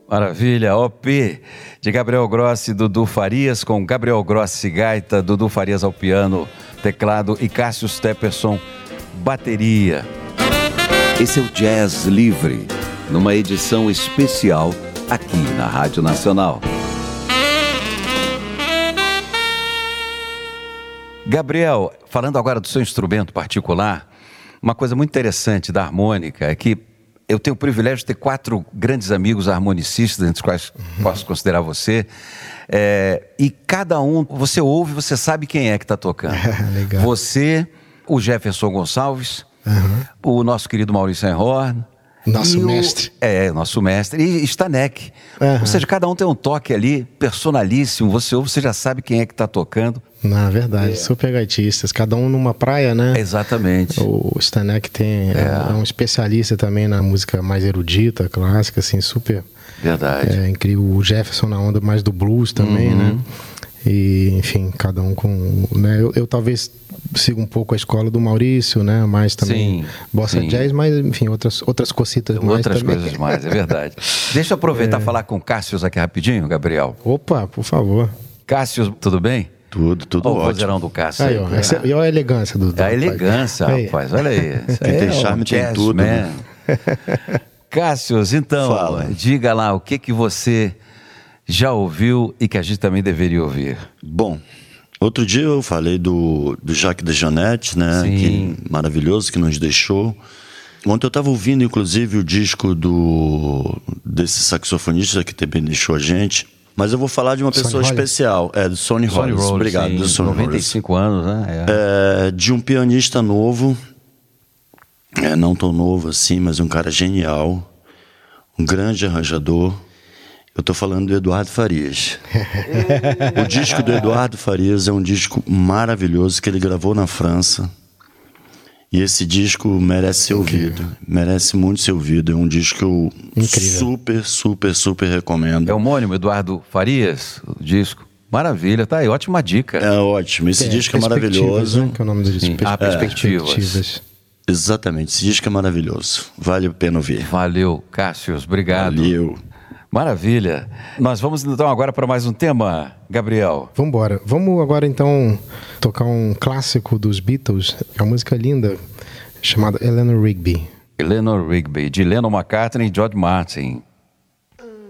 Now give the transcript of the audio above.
Maravilha, OP de Gabriel Grossi e Dudu Farias, com Gabriel Grossi gaita, Dudu Farias ao piano, teclado e Cássio Stepperson bateria. Esse é o Jazz Livre, numa edição especial aqui na Rádio Nacional. Gabriel, falando agora do seu instrumento particular, uma coisa muito interessante da harmônica é que eu tenho o privilégio de ter 4 grandes amigos harmonicistas, entre os quais posso considerar você. E cada um, você ouve, você sabe quem é que está tocando. Legal. Você, o Jefferson Gonçalves, o nosso querido Maurício Einhorn. Nosso mestre. Nosso mestre. E Stanek. Ou seja, cada um tem um toque ali personalíssimo. Você ouve, você já sabe quem é que está tocando. Na verdade, super gaitistas. Cada um numa praia, né? Exatamente. O Stanek é um especialista também na música mais erudita, clássica, assim, super... Verdade. É incrível. O Jefferson na onda mais do blues também, né? E, enfim, cada um com... Né? Eu talvez sigo um pouco a escola do Maurício, né? Mais também bossa jazz, mas, enfim, outras cositas mais outras também. Coisas mais, é verdade. Deixa eu aproveitar e falar com o Cássio aqui rapidinho, Gabriel. Opa, por favor. Cássio, tudo bem? Tudo Olha o ótimo. vozeirão do Cássio. Aí, ó, e olha a elegância do A elegância, rapaz, olha aí. Quem tem charme tem tudo, né? Cássio, então, diga lá o que você já ouviu e que a gente também deveria ouvir. Bom, outro dia eu falei do Jacques DeJohnette, né? Que maravilhoso, que nos deixou. Ontem eu estava ouvindo, inclusive, o disco desse saxofonista que também deixou a gente. Mas eu vou falar de uma pessoa especial. Do Sonny Rollins. Obrigado, do Sonny 95 anos, né? De um pianista novo. Não tão novo assim, mas um cara genial. Um grande arranjador. Eu tô falando do Eduardo Farias. O disco do Eduardo Farias é um disco maravilhoso que ele gravou na França. E esse disco merece ser ouvido. Merece muito ser ouvido. É um disco que eu super recomendo. É homônimo, Eduardo Farias, o disco. Maravilha, tá aí, ótima dica. É ótimo, esse disco é maravilhoso. Né? Que é o nome do disco. Perspectivas. Exatamente, esse disco é maravilhoso. Vale a pena ouvir. Valeu, Cássio, obrigado. Valeu. Maravilha. Nós vamos então agora para mais um tema, Gabriel. Vamos embora. Vamos agora então tocar um clássico dos Beatles, uma música linda chamada Eleanor Rigby. Eleanor Rigby, de Lennon McCartney e George Martin.